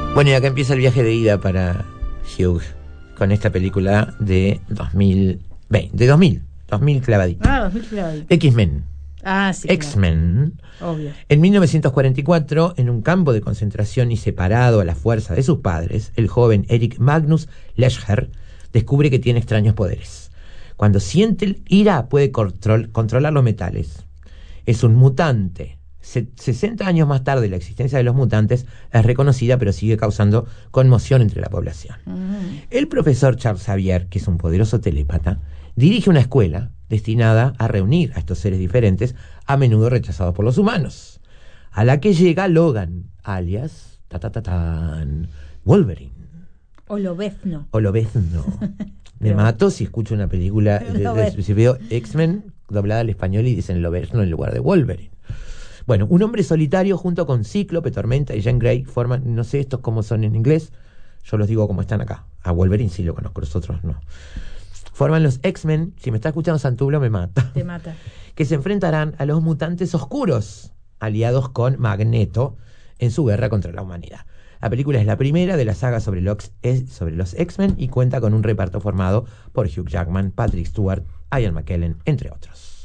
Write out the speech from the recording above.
Bueno, y acá empieza el viaje de ida para Hugh con esta película de 2000 clavadito. 2000 clavadito. X-Men. Sí, X-Men. claro. Obvio. En 1944, en un campo de concentración y separado a la fuerza de sus padres, el joven Eric Magnus Lescher descubre que tiene extraños poderes. Cuando siente el ira, puede controlar los metales. Es un mutante. 60 años más tarde, la existencia de los mutantes es reconocida, pero sigue causando conmoción entre la población. El profesor Charles Xavier, que es un poderoso telépata, dirige una escuela destinada a reunir a estos seres diferentes, a menudo rechazados por los humanos, a la que llega Logan, alias Wolverine. O Lobezno. Me mato si escucho una película, si veo X-Men doblada al español y dicen Lobezno en lugar de Wolverine. Bueno, un hombre solitario junto con Cíclope, Tormenta y Jean Grey forman, no sé estos cómo son en inglés, yo los digo como están acá. A Wolverine sí lo conozco, los otros no. Forman los X-Men, si me está escuchando Santublo me mata. Te mata. Que se enfrentarán a los mutantes oscuros, aliados con Magneto en su guerra contra la humanidad. La película es la primera de la saga sobre los X-Men y cuenta con un reparto formado por Hugh Jackman, Patrick Stewart, Ian McKellen, entre otros.